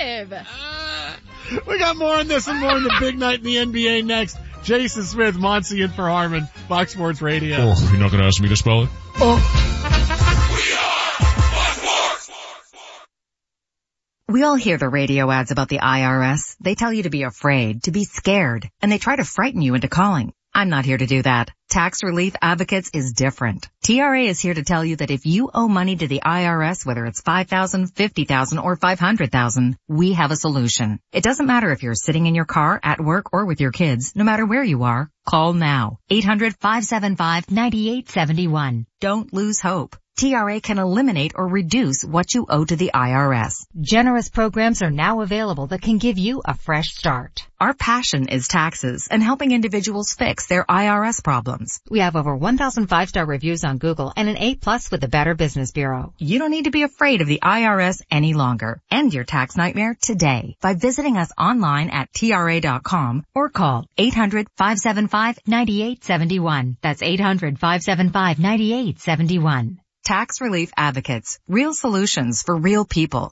exclusive. We got more on this and more on the big night in the NBA next. Jason Smith, Monty in for Harmon, Fox Sports Radio. Oh, you're not going to ask me to spell it? We all hear the radio ads about the IRS. They tell you to be afraid, to be scared, and they try to frighten you into calling. I'm not here to do that. Tax Relief Advocates is different. TRA is here to tell you that if you owe money to the IRS, whether it's $5,000, $50,000, or $500,000, we have a solution. It doesn't matter if you're sitting in your car, at work, or with your kids. No matter where you are, call now. 800-575-9871. Don't lose hope. TRA can eliminate or reduce what you owe to the IRS. Generous programs are now available that can give you a fresh start. Our passion is taxes and helping individuals fix their IRS problems. We have over 1,000 5-star reviews on Google and an A+ with the Better Business Bureau. You don't need to be afraid of the IRS any longer. End your tax nightmare today by visiting us online at TRA.com or call 800-575-9871. That's 800-575-9871. Tax Relief Advocates. Real solutions for real people.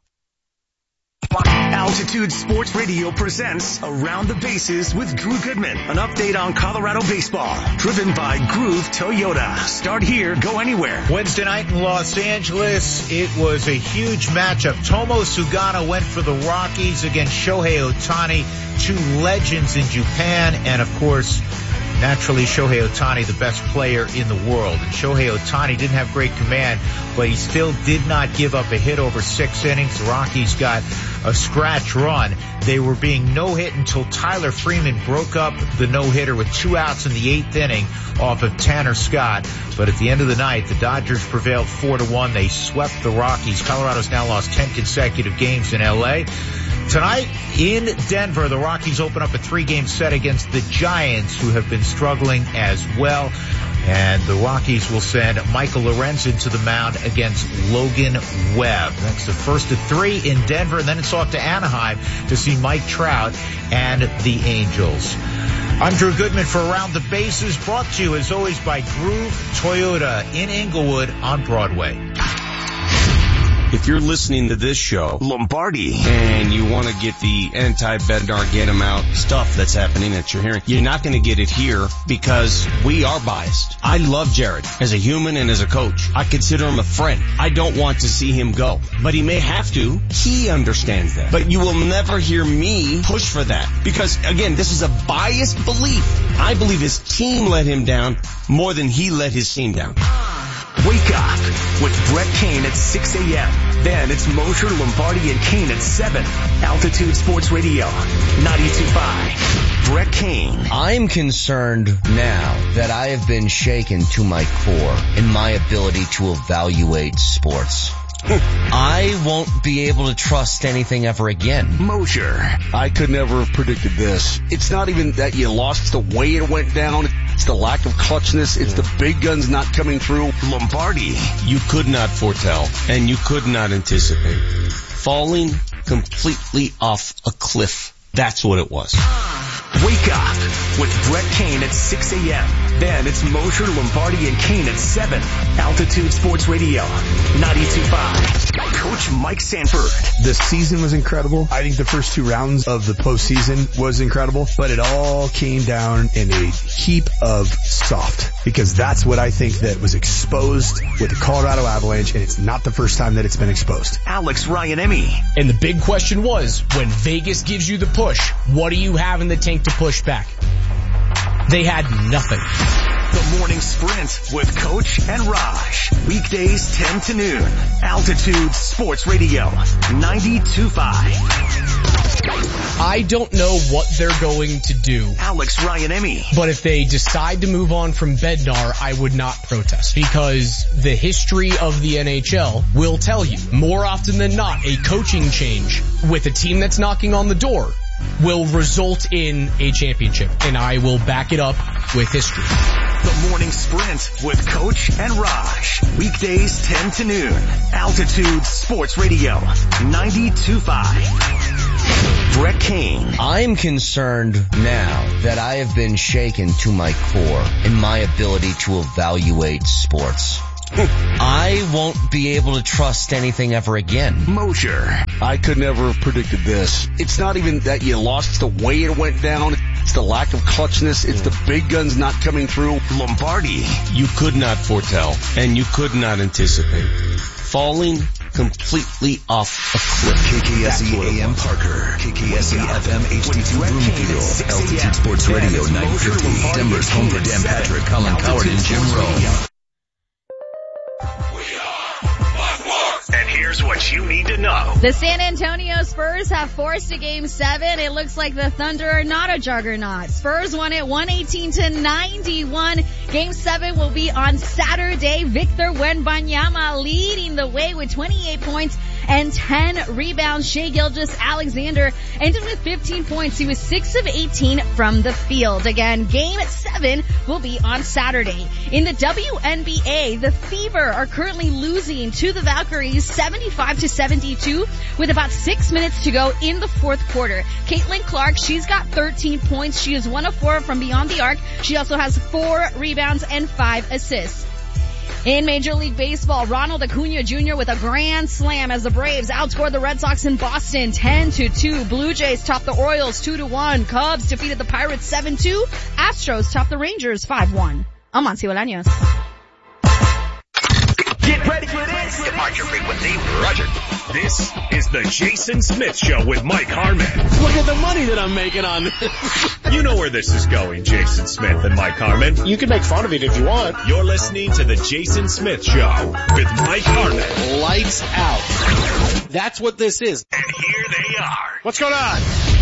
Altitude Sports Radio presents Around the Bases with Drew Goodman. An update on Colorado baseball. Driven by Groove Toyota. Start here, go anywhere. Wednesday night in Los Angeles, it was a huge matchup. Tomo Sugano went for the Rockies against Shohei Ohtani, two legends in Japan, and of course, naturally, Shohei Ohtani, the best player in the world. And Shohei Ohtani didn't have great command, but he still did not give up a hit over 6 innings. The Rockies got a scratch run. They were being no-hit until Tyler Freeman broke up the no-hitter with 2 outs in the 8th inning off of Tanner Scott. But at the end of the night, the Dodgers prevailed 4-1. They swept the Rockies. Colorado's now lost 10 consecutive games in L.A. Tonight in Denver, the Rockies open up a 3-game set against the Giants, who have been struggling as well. And the Rockies will send Michael Lorenzen to the mound against Logan Webb. That's the first of 3 in Denver, and then it's off to Anaheim to see Mike Trout and the Angels. I'm Drew Goodman for Around the Bases, brought to you as always by Groove Toyota in Inglewood on Broadway. If you're listening to this show, Lombardi, and you want to get the anti-Bednar, get him out stuff that's happening that you're hearing, you're not going to get it here because we are biased. I love Jared as a human and as a coach. I consider him a friend. I don't want to see him go, but he may have to. He understands that. But you will never hear me push for that because, again, this is a biased belief. I believe his team let him down more than he let his team down. Wake up with Brett Kane at 6 a.m. Then it's Mosher, Lombardi, and Kane at 7. Altitude Sports Radio, 92.5. Brett Kane. I'm concerned now that I have been shaken to my core in my ability to evaluate sports. I won't be able to trust anything ever again. Mosher. I could never have predicted this. It's not even that you lost, it's the way it went down. It's the lack of clutchness. It's the big guns not coming through. Lombardi. You could not foretell, and you could not anticipate. Falling completely off a cliff. That's what it was. Wake up with Brett Kane at 6 a.m. Then it's Mosher, Lombardi, and Kane at 7. Altitude Sports Radio, 92.5. Coach Mike Sanford. The season was incredible. I think the first 2 rounds of the postseason was incredible, but it all came down in a heap of soft, because that's what I think that was exposed with the Colorado Avalanche, and it's not the first time that it's been exposed. Alex Ryan-Emmy. And the big question was, when Vegas gives you the push, what do you have in the tank to push back? They had nothing. The Morning Sprint with Coach and Raj. Weekdays 10 to noon. Altitude Sports Radio, 92.5. I don't know what they're going to do. Alex Ryan-Emmy. But if they decide to move on from Bednar, I would not protest, because the history of the NHL will tell you more often than not a coaching change with a team that's knocking on the door will result in a championship, and I will back it up with history. The Morning Sprint with Coach and Raj. Weekdays 10 to noon. Altitude Sports Radio, 92.5. Brett Kane. I'm concerned now that I have been shaken to my core in my ability to evaluate sports. I won't be able to trust anything ever again. Mosher. I could never have predicted this. It's not even that you lost, it's the way it went down. It's the lack of clutchness. It's the big guns not coming through. Lombardi. You could not foretell, and you could not anticipate. Falling completely off a cliff. KKSE AM Parker. KKSE FM HD2 Broomfield. Altitude Sports Radio 950. Denver's home for Dan Patrick, Colin Coward, and Jim Rome. And here's what you need to know. The San Antonio Spurs have forced a Game 7. It looks like the Thunder are not a juggernaut. Spurs won it 118-91. Game 7 will be on Saturday. Victor Wembanyama leading the way with 28 points and 10 rebounds. Shai Gilgeous-Alexander ended with 15 points. He was 6 of 18 from the field. Again, Game 7 will be on Saturday. In the WNBA, the Fever are currently losing to the Valkyries 75-72 with about 6 minutes to go in the fourth quarter. Caitlin Clark, she's got 13 points. She is 1 of 4 from beyond the arc. She also has 4 rebounds and 5 assists. In Major League Baseball, Ronald Acuna Jr. with a grand slam as the Braves outscored the Red Sox in Boston 10-2. Blue Jays topped the Orioles 2-1. Cubs defeated the Pirates 7-2. Astros topped the Rangers 5-1. I'm Monty Bolaños. Get ready for this. Departure frequency, Roger. This is the Jason Smith Show with Mike Harmon. Look at the money that I'm making on this. You know where this is going, Jason Smith and Mike Harmon. You can make fun of it if you want. You're listening to the Jason Smith Show with Mike Harmon. Lights out. That's what this is. And here they are. What's going on?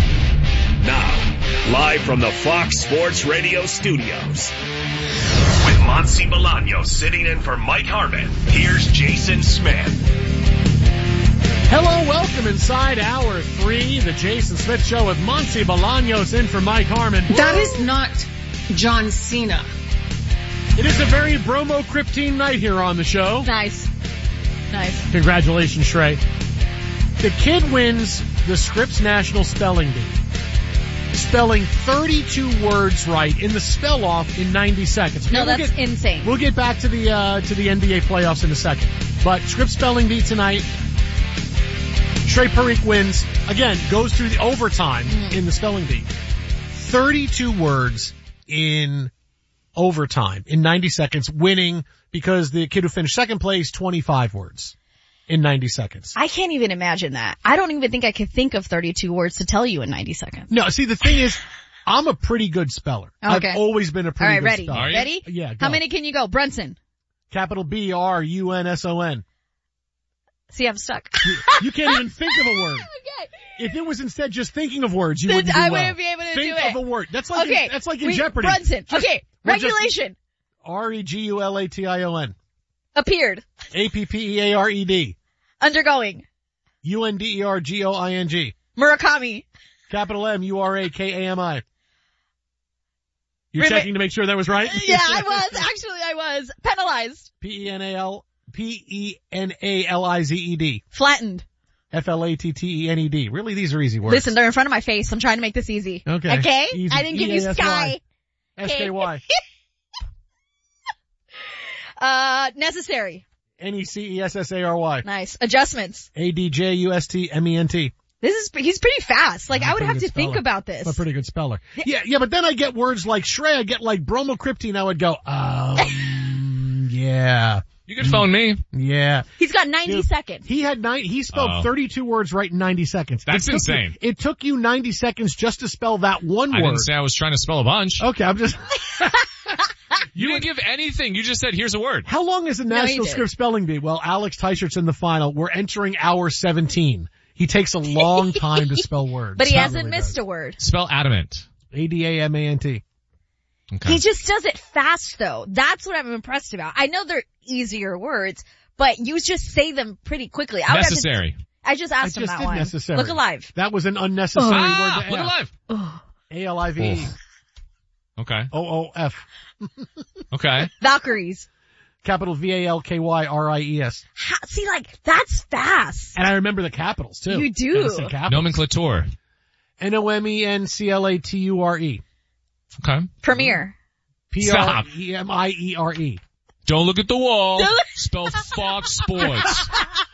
Now, live from the Fox Sports Radio studios. With Monty Bolaños sitting in for Mike Harmon, here's Jason Smith. Hello, welcome inside Hour 3, the Jason Smith Show with Monty Bolaños in for Mike Harmon. That is not John Cena. It is a very bromo-cryptine night here on the show. Nice. Congratulations, Shrey. The kid wins the Scripps National Spelling Bee, spelling 32 words right in the spell-off in 90 seconds. No, that's insane. We'll get back to the NBA playoffs in a second. But Scripps Spelling Bee tonight. Trey Parikh wins, again, goes through the overtime in the spelling bee. 32 words in overtime in 90 seconds, winning because the kid who finished second place, 25 words in 90 seconds. I can't even imagine that. I don't even think I could think of 32 words to tell you in 90 seconds. No, see, the thing is, I'm a pretty good speller. Okay. I've always been a pretty good speller. All right, ready? Yeah, go. How many can you go? Brunson. Capital B-R-U-N-S-O-N. See, I'm stuck. You can't even think of a word. Okay. If it was instead just thinking of words, you wouldn't do well. I wouldn't be able to think do it. Think of a word. That's like in Jeopardy. Brunson. Okay. Regulation. R-E-G-U-L-A-T-I-O-N. Appeared. A-P-P-E-A-R-E-D. Undergoing. U-N-D-E-R-G-O-I-N-G. Murakami. Capital M-U-R-A-K-A-M-I. You're checking to make sure that was right? Yeah, I was. Actually, I was. Penalized. P-E-N-A-L-I-Z-E-D. Flattened. F-L-A-T-T-E-N-E-D. Really, these are easy words. Listen, they're in front of my face. I'm trying to make this easy. Okay? Easy. I didn't give you sky. S-K-Y. Necessary. N-E-C-E-S-S-A-R-Y. Nice. Adjustments. A-D-J-U-S-T-M-E-N-T. He's pretty fast. Like, I would have to think about this. I'm a pretty good speller. Yeah, but then I get words like Shrey, I get like bromocryptine, I would go, yeah. You could phone me. Yeah. He's got 90 seconds. He spelled 32 words right in 90 seconds. That's insane. It took you 90 seconds just to spell that one word. I didn't say I was trying to spell a bunch. Okay, I'm just... You didn't give anything. You just said, here's a word. How long is the National Scripps Spelling Bee? Well, Alex Teichert's in the final. We're entering hour 17. He takes a long time to spell words. But he hasn't missed a word. Spell adamant. A-D-A-M-A-N-T. Okay. He just does it fast though. That's what I'm impressed about. I know they're easier words, but you just say them pretty quickly. Necessary. I just asked him that one. Necessary. Look alive. That was an unnecessary word to add. Look alive. A-L-I-V-E. Okay. O-O-F. Okay. Valkyries. Capital V-A-L-K-Y-R-I-E-S. See, like, that's fast. And I remember the capitals too. You do. Nomenclature. N-O-M-E-N-C-L-A-T-U-R-E. Okay. Premier. P-R-E-M-I-E-R-E. Don't look at the wall. Spell Fox Sports.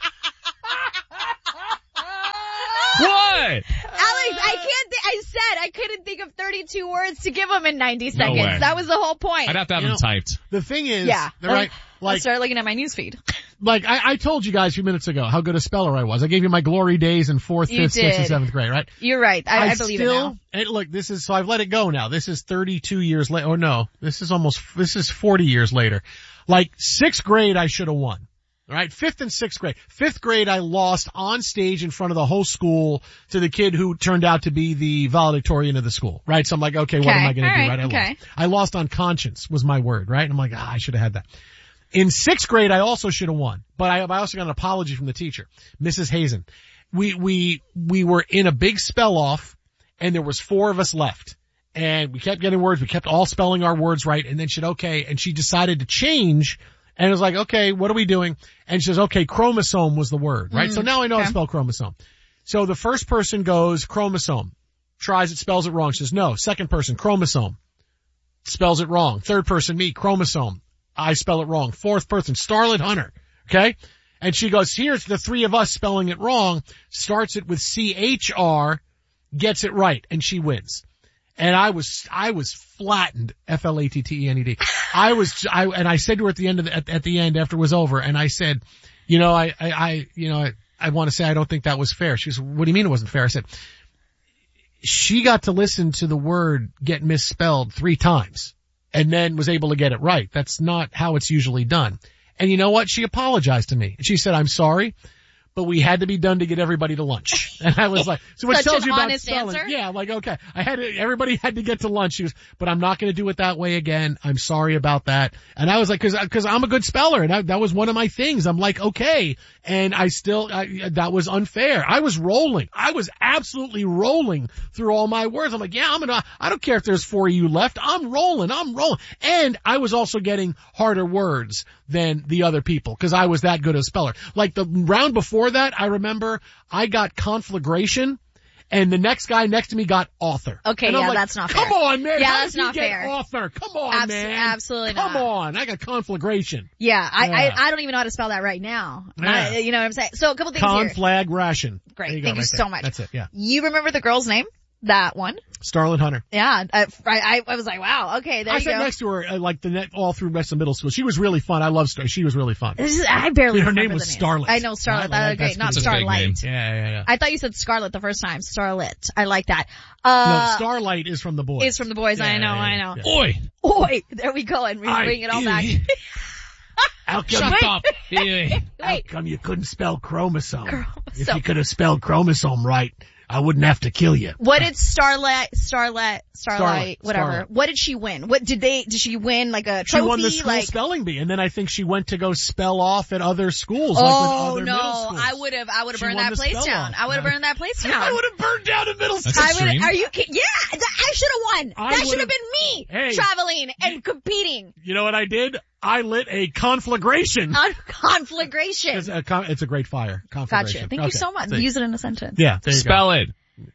What? Alex, I said I couldn't think of 32 words to give him in 90 seconds. way. That was the whole point. I'd have to have them typed. The thing is, Yeah. right, I'll start looking at my newsfeed. like I told you guys a few minutes ago how good a speller I was. I gave you my glory days in 4th, You 5th, 6th, and did. 7th grade, right? You're right. I believe it now. And look, so I've let it go now. This is 32 years later. Oh no, this is 40 years later. Like 6th grade I should have won. All right, 5th and 6th grade. 5th grade I lost on stage in front of the whole school to the kid who turned out to be the valedictorian of the school, right? So I'm like, okay, what am I going to do, right? I lost on conscience was my word, right? And I'm like, I should have had that. In 6th grade I also should have won, but I also got an apology from the teacher, Mrs. Hazen. We were in a big spell off and there was 4 of us left. And we kept getting words, we kept all spelling our words right, and then she said, okay, and she decided to change. And it was like, okay, what are we doing? And she says, okay, chromosome was the word, right? So now I know how to spell chromosome. So the first person goes chromosome, tries it, spells it wrong. She says, no. Second person, chromosome, spells it wrong. Third person, me, chromosome, I spell it wrong. Fourth person, Starlet Hunter, okay? And she goes, here's the 3 of us spelling it wrong, starts it with CHR, gets it right, and she wins. And I was flattened, F-L-A-T-T-E-N-E-D. And I said to her at the end after it was over, and I said, I want to say I don't think that was fair. She said, what do you mean it wasn't fair? I said, she got to listen to the word get misspelled 3 times and then was able to get it right. That's not how it's usually done. And you know what? She apologized to me. She said, I'm sorry, but we had to be done to get everybody to lunch. And I was like, so what tells you about spelling? Answer? Yeah, like, okay. Everybody had to get to lunch. She was, but I'm not going to do it that way again. I'm sorry about that. And I was like, cause I'm a good speller and that was one of my things. I'm like, okay. And that was unfair. I was rolling. I was absolutely rolling through all my words. I'm like, yeah, I don't care if there's 4 of you left. I'm rolling. And I was also getting harder words than the other people because I was that good a speller. Like the round before that, I remember I got conflagration and the next guy next to me got author. Okay, and yeah, like, that's not fair. Come on, man. Yeah, How that's did you not get fair. Author. Come on, man. Absolutely not. Come on. I got conflagration. Yeah, I don't even know how to spell that right now. Yeah. You know what I'm saying? So a couple things here. Conflagration. Great. Thank you so much. That's it, yeah. You remember the girl's name? That one? Starlet Hunter. Yeah, I was like, wow, okay, there you go. I sat next to her all through rest of middle school. She was really fun. I love Star. She was really fun. I barely her remember name was the name. Starlet. I know Starlet. That's great, not Starlight. Yeah. I thought you said Scarlet the first time. Starlet. I like that. No, Starlight is from the boys. Is from the boys. Yeah, I know. Yeah. Oi. There we go. And we bring it all back. Shut up. Wait. How come you couldn't spell chromosome? If you could have spelled chromosome right, I wouldn't have to kill you. What did Starlight, whatever. Starlet. What did she win? Did she win like a trophy? She won the school spelling bee, and then I think she went to go spell off at other schools. Oh, like no. Middle schools. I would have burned that place down. I would have burned that place down. I would have burned down a middle school. Are you kidding? Yeah, I should have won. That should have been me traveling and competing. You know what I did? I lit a conflagration. Conflagration. It's a great fire. Conflagration. Gotcha. Thank you so much. Use it in a sentence. Yeah. There you Spell go. it.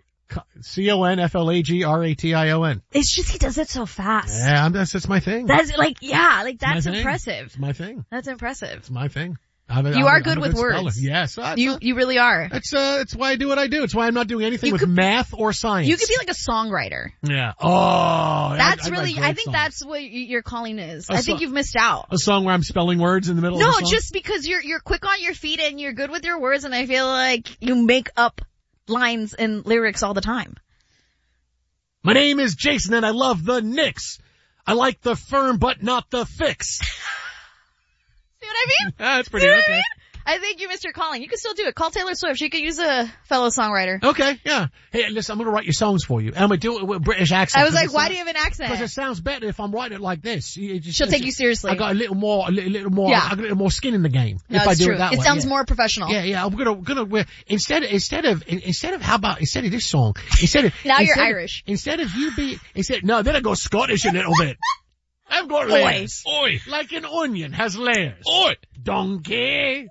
CONFLAGRATION. It's just he does it so fast. Yeah, that's my thing. That's that's impressive. It's my thing. That's impressive. It's my thing. You are good with words. Speller. Yes. You really are. It's why I do what I do. It's why I'm not doing anything with math or science. You could be like a songwriter. Yeah. Oh. I think that's what your calling is. I think you've missed out. A song where I'm spelling words in the middle of the song? No, just because you're quick on your feet and you're good with your words, and I feel like you make up lines and lyrics all the time. My name is Jason and I love the Knicks. I like the firm but not the fix. See what I mean? That's pretty okay. I think you missed your calling. You can still do it. Call Taylor Swift. She could use a fellow songwriter. Okay, yeah. Hey, listen, I'm going to write your songs for you. And I'm going to do it with a British accent. I was like, why do you have an accent? Because it sounds better if I'm writing it like this. She'll take you seriously. I got a little more, I got a little more skin in the game. No, if I do true. it that way. It sounds more professional. Yeah. I'm gonna instead of this song, now you're Irish. Then I go Scottish a little bit. I've got layers. Oi. Like an onion has layers. Oi. Donkey.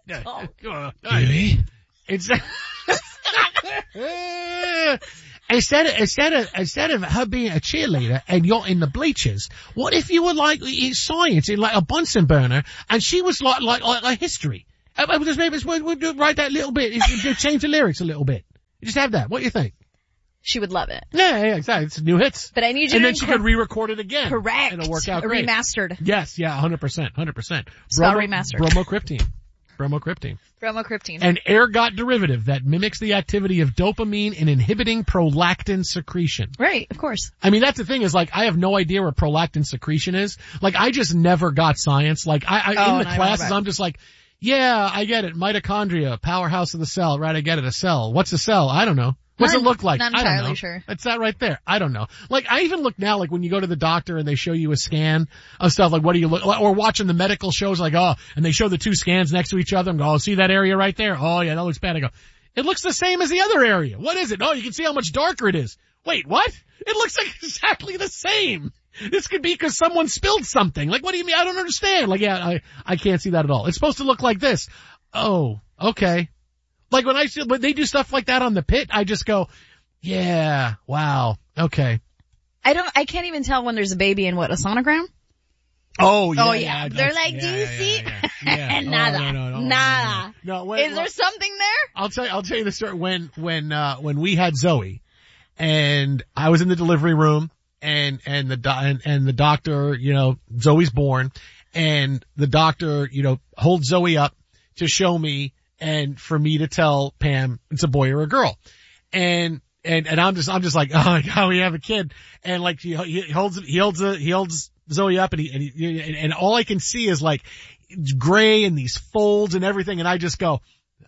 Instead of her being a cheerleader and you're in the bleachers, what if you were like in science, in like a Bunsen burner, and she was like history? We'll write that little bit, change the lyrics a little bit. Just have that. What do you think? She would love it. Yeah, exactly. It's new hits. But I need you and to... then she could re-record it again. Correct. And it'll work out great. Remastered. Yes, yeah, 100%. Spell remastered. Bromocriptine. Bromocriptine. An ergot derivative that mimics the activity of dopamine in inhibiting prolactin secretion. Right, of course. I mean, that's the thing is like, I have no idea what prolactin secretion is. Like, I just never got science. Like, in the classes, I'm just like, yeah, I get it. Mitochondria, powerhouse of the cell, right? I get it. A cell. What's a cell? I don't know. What's it look like? Not I don't entirely know. sure. It's that right there. I don't know. Like, I even look now, like when you go to the doctor and they show you a scan of stuff, like what do you look, or watching the medical shows, like, oh, and they show the two scans next to each other and go, oh, see that area right there? Oh yeah, that looks bad. I go, it looks the same as the other area. What is it? Oh, you can see how much darker it is. Wait, what? It looks like exactly the same. This could be because someone spilled something. Like, what do you mean? I don't understand. Like, yeah, I can't see that at all. It's supposed to look like this. Oh, okay. Like when they do stuff like that on the pit, I just go, yeah, wow, okay. I can't even tell when there's a baby in what, a sonogram? Oh yeah. Oh yeah. They're like, do you see? Yeah. Nada. Nada. No, is there something there? I'll tell you the story. When we had Zoe and I was in the delivery room and the doctor, you know, Zoe's born and the doctor, you know, holds Zoe up to show me and for me to tell Pam it's a boy or a girl. And I'm just like, oh my God, we have a kid. And like, he holds Zoe up and all I can see is like gray and these folds and everything. And I just go,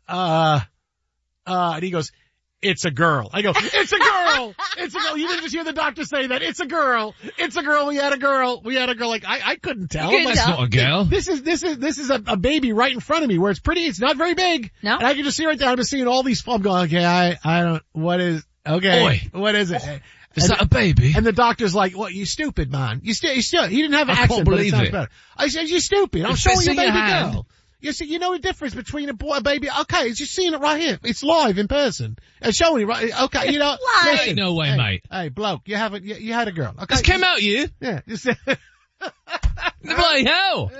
and he goes, it's a girl. I go, it's a girl. It's a girl. You didn't just hear the doctor say that. It's a girl. It's a girl. We had a girl. Like, I couldn't tell. That's not a girl. This is a baby right in front of me where it's pretty. It's not very big. No. And I can just see right there. I'm just seeing all these. I'm going, okay, I don't, what is, okay. Oi. What is it? Is that a baby? And the doctor's like, what, you stupid, man. You still, he didn't have an I accent, can't but it believe sounds it. better. I said, you stupid. I'm It's showing you a missing your baby hand. girl. You see, you know the difference between a boy and a baby. Okay, it's just seeing it right here. It's live in person. It's showing you right. Okay, you know. Ain't no way, mate. Hey, bloke, you had a girl. Okay. This came out you. Yeah. You said, Bloody hell.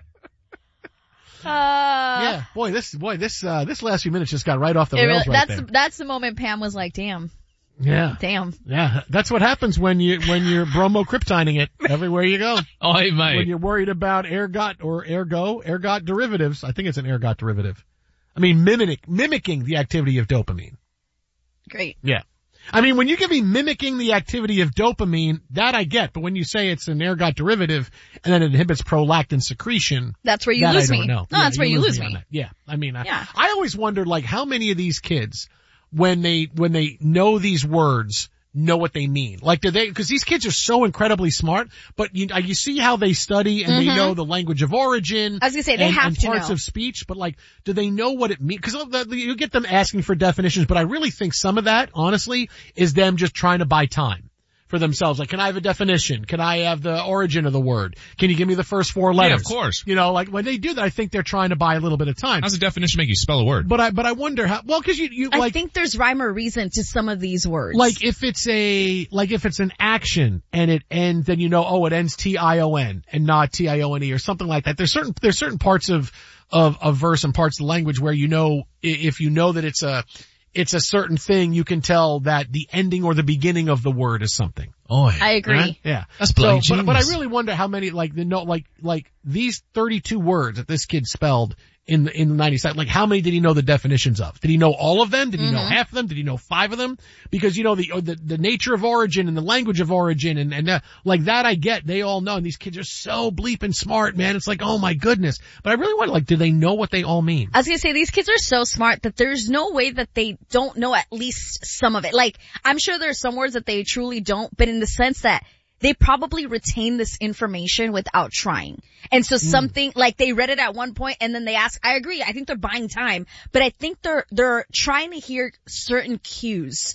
yeah. Boy, this last few minutes just got right off the rails there. That's the moment Pam was like, damn. Yeah. Damn. Yeah. That's what happens when you're bromocriptining it everywhere you go. Oh, hey, mate. When you're worried about ergot derivatives. I think it's an ergot derivative. I mean, mimicking the activity of dopamine. Great. Yeah. I mean, when you give me mimicking the activity of dopamine, that I get, but when you say it's an ergot derivative and then it inhibits prolactin secretion. That's where you lose me. I don't know. No, that's where you lose me. Yeah. I mean, I always wondered like how many of these kids, when they know these words, know what they mean. Like, because these kids are so incredibly smart, but you see how they study and they know the language of origin. I was gonna say, they have and to parts know. of speech, but like, do they know what it means? Because you get them asking for definitions, but I really think some of that, honestly, is them just trying to buy time for themselves. Like, can I have a definition? Can I have the origin of the word? Can you give me the first four letters? Yeah, of course. You know, like when they do that, I think they're trying to buy a little bit of time. How's a definition make you spell a word? But I wonder how, well, cause you like. I think there's rhyme or reason to some of these words. Like if it's an action and it ends, then you know, oh, it ends T-I-O-N and not T-I-O-N-E or something like that. There's certain parts of verse and parts of the language where you know, if you know that it's a certain thing, you can tell that the ending or the beginning of the word is something. Oh, I agree. Right? Yeah. That's bloody so, but I genius. really wonder how many, like these 32 words that this kid spelled in the 90s, like how many did he know the definitions of? Did he know all of them? Did he know half of them? Did he know 5 of them? Because you know, the nature of origin and the language of origin and like that I get, they all know, and these kids are so bleeping smart, man. It's like, oh my goodness. But I really wonder, like, do they know what they all mean? I was gonna say, these kids are so smart that there's no way that they don't know at least some of it. Like, I'm sure there's some words that they truly don't, but in the sense that they probably retain this information without trying. And so something like they read it at one point and then they ask, I agree, I think they're buying time, but I think they're trying to hear certain clues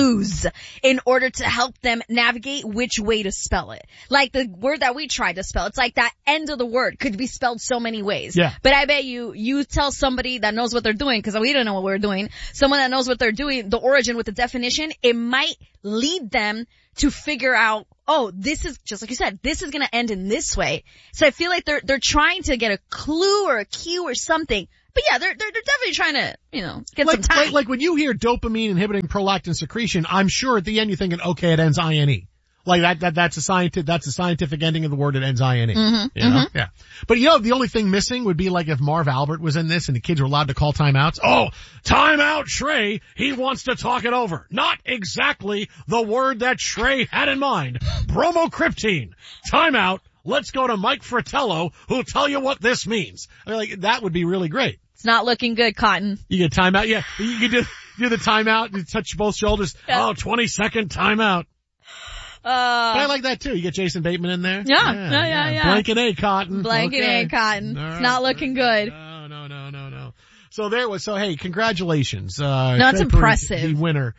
in order to help them navigate which way to spell it. Like the word that we tried to spell, it's like that end of the word could be spelled so many ways. Yeah. But I bet you tell somebody that knows what they're doing, because we don't know what we're doing, someone that knows what they're doing, the origin with the definition, it might lead them to figure out, oh, this is, just like you said, this is gonna end in this way. So I feel like they're trying to get a clue or a cue or something. But yeah, they're definitely trying to, get some time. Like when you hear dopamine inhibiting prolactin secretion, I'm sure at the end you're thinking, okay, it ends INE. Like that's a scientific ending of the word, it ends INE. Yeah. But the only thing missing would be like if Marv Albert was in this and the kids were allowed to call timeouts. Oh, timeout, Shrey. He wants to talk it over. Not exactly the word that Shrey had in mind. Bromocriptine. Timeout. Let's go to Mike Fratello, who'll tell you what this means. I mean, like, that would be really great. It's not looking good, Cotton. You get timeout. Yeah. You can do the timeout. You touch both shoulders. Yeah. Oh, 20-second timeout. But I like that too. You get Jason Bateman in there. Yeah. Blanket A, Cotton. Blanket A, Cotton. It's not looking good. No. So hey, congratulations. No, it's impressive. The winner,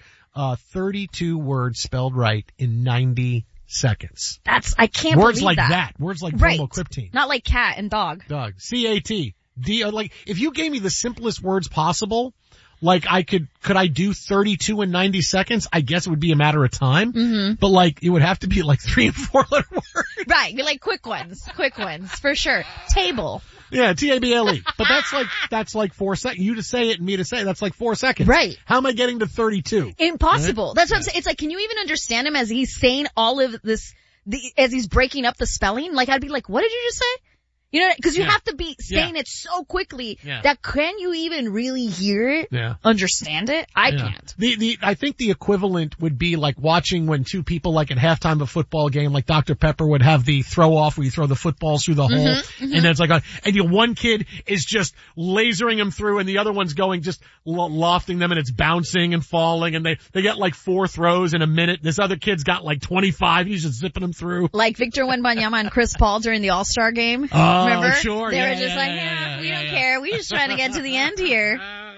32 words spelled right in 90 seconds. I can't Words believe like that. Words like right. bromocriptine. Not like cat and dog. Dog. C-A-T. D, like, if you gave me the simplest words possible, like could I do 32 in 90 seconds? I guess it would be a matter of time. Mm-hmm. But like, it would have to be like 3 and 4 letter words. Right. You're like quick ones, for sure. Table. Yeah, T-A-B-L-E. But that's like 4 seconds. You to say it and me to say it, that's like 4 seconds. Right. How am I getting to 32? Impossible. Right? That's what I'm saying. It's like, can you even understand him as he's saying all of this, as he's breaking up the spelling? Like, I'd be like, what did you just say? Because you have to be saying it so quickly that can you even really hear it? Yeah. Understand it? I can't. I think the equivalent would be like watching when two people, like at halftime of a football game, like Dr. Pepper would have the throw off where you throw the footballs through the hole, and then it's like, and one kid is just lasering them through, and the other one's going just lofting them, and it's bouncing and falling, and they get like 4 throws in a minute. This other kid's got like 25. He's just zipping them through. Like Victor Wembanyama and Chris Paul during the All-Star game. Remember? Sure. They were just we don't care. We're just trying to get to the end here.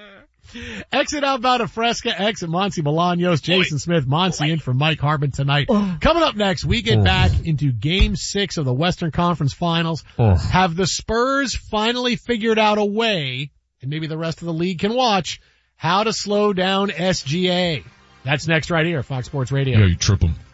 Exit outbound of Fresca, exit Monty Bolaños, Jason Smith, Monty in for Mike Harbin tonight. Coming up next, we get back into Game 6 of the Western Conference Finals. Have the Spurs finally figured out a way, and maybe the rest of the league can watch, how to slow down SGA? That's next right here, Fox Sports Radio. Yeah, you trip them.